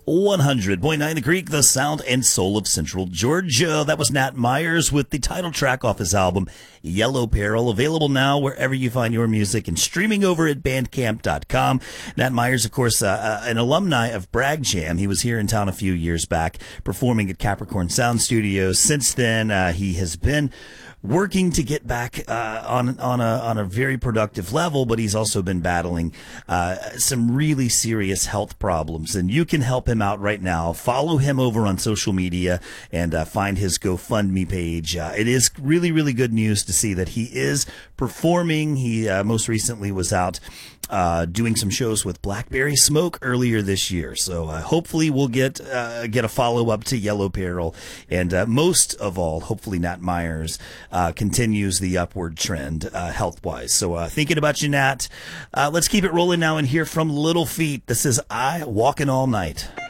100.9 The Creek, the sound and soul of Central Georgia. That was Nat Myers with the title track off his album, Yellow Peril, available now wherever you find your music and streaming over at bandcamp.com. Nat Myers, of course, an alumni of Bragg Jam. He was here in town a few years back performing at Capricorn Sound Studios. Since then, he has been working to get back on a very productive level, but he's also been battling some really serious health problems, and you can help him out right now. Follow him over on social media and find his GoFundMe page. It is really, really good news to see that he is performing. He most recently was out doing some shows with Blackberry Smoke earlier this year. So hopefully we'll get a follow-up to Yellow Peril. And most of all, hopefully Nat Myers continues the upward trend health-wise. So thinking about you, Nat. Let's keep it rolling now and hear from Little Feat. This is I Walking All Night.